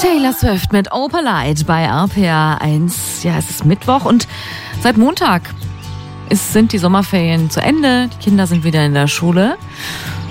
Taylor Swift mit Opalite bei RPR 1. Ja, es ist Mittwoch und seit Montag sind die Sommerferien zu Ende. Die Kinder sind wieder in der Schule.